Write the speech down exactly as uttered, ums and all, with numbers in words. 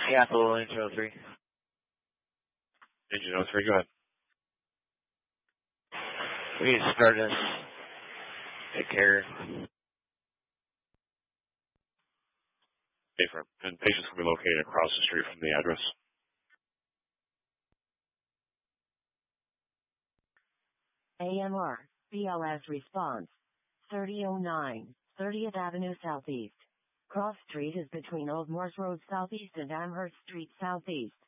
Yeah, Apple Engine oh three. Engine oh three, go ahead. We need to start this. Take care. Affirm. And patients will be located across the street from the address. A M R, B L S response. thirty oh nine, thirtieth Avenue Southeast. Cross Street is between Old Morse Road Southeast and Amherst Street Southeast.